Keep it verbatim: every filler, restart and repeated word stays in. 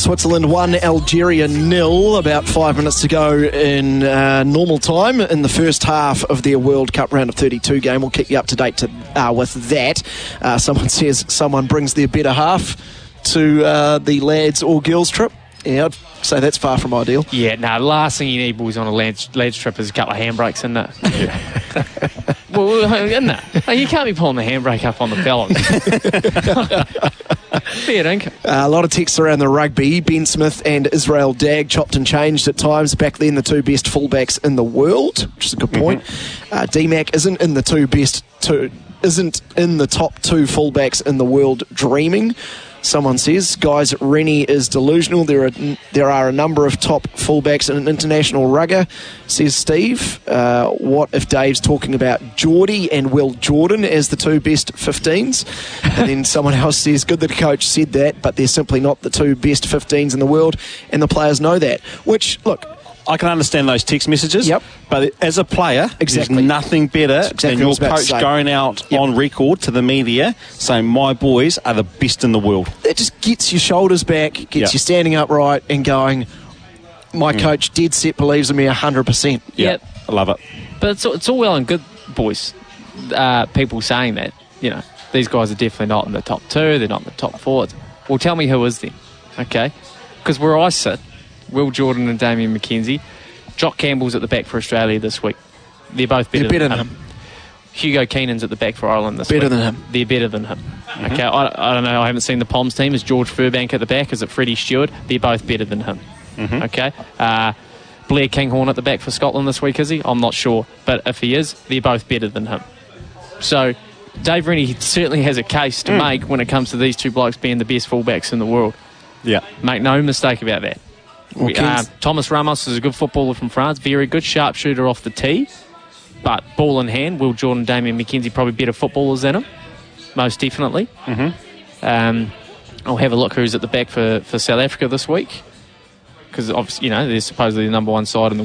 Switzerland one, Algeria nil. About five minutes to go in uh, normal time in the first half of their World Cup round of thirty-two game. We'll keep you up to date to, uh, with that. Uh, someone says someone brings their better half to uh, the lads or girls trip. Yeah, I'd say that's far from ideal. Yeah, no, the last thing you need, boys, on a lads, lads trip is a couple of handbrakes, isn't it? Yeah. Well, isn't it? You can't be pulling the handbrake up on the fellas. Fair dinkum. Uh, a lot of texts around the rugby. Ben Smith and Israel Dagg chopped and changed at times. Back then, the two best fullbacks in the world, which is a good point. Mm-hmm. Uh, D-Mac isn't in the two best two, isn't in the top two fullbacks in the world dreaming. Someone says, guys, Rennie is delusional. There are there are a number of top fullbacks in an international rugger, says Steve. Uh, what if Dave's talking about Geordie and Will Jordan as the two best fifteens? And then someone else says, good that the coach said that, but they're simply not the two best fifteens in the world, and the players know that. Which, look... I can understand those text messages, yep. but as a player, exactly. there's nothing better exactly than your coach going out yep. on record to the media saying, my boys are the best in the world. It just gets your shoulders back, gets yep. you standing upright and going, my mm. coach dead set believes in me one hundred percent. Yep. yep. I love it. But it's, it's all well and good, boys, uh, people saying that, you know, these guys are definitely not in the top two, they're not in the top four. Well, tell me who is then, okay? Because where I sit, Will Jordan and Damian McKenzie. Jock Campbell's at the back for Australia this week. They're both better, They're better than, than him. him. Hugo Keenan's at the back for Ireland this better week. Better than him. They're better than him. Mm-hmm. Okay, I, I don't know. I haven't seen the Poms team. Is George Furbank at the back? Is it Freddie Stewart? They're both better than him. Mm-hmm. Okay. Uh, Blair Kinghorn at the back for Scotland this week, is he? I'm not sure. But if he is, they're both better than him. So Dave Rennie certainly has a case to mm. make when it comes to these two blokes being the best fullbacks in the world. Yeah. Make no mistake about that. We, uh, Thomas Ramos is a good footballer from France, very good sharpshooter off the tee, but ball in hand, Will Jordan, Damian McKenzie probably better footballers than him, most definitely. Mm-hmm. Um, I'll have a look who's at the back for, for South Africa this week, because obviously, you know, they're supposedly the number one side in the